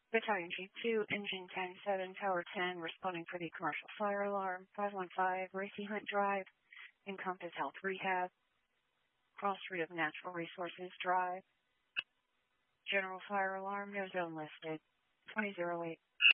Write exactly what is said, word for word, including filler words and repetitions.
Battalion Chief two, Engine ten seven, Tower ten, responding for the commercial fire alarm. five one five, Racy Hunt Drive, Encompass Health Rehab, cross route of Natural Resources Drive. General fire alarm, no zone listed. twenty oh eight.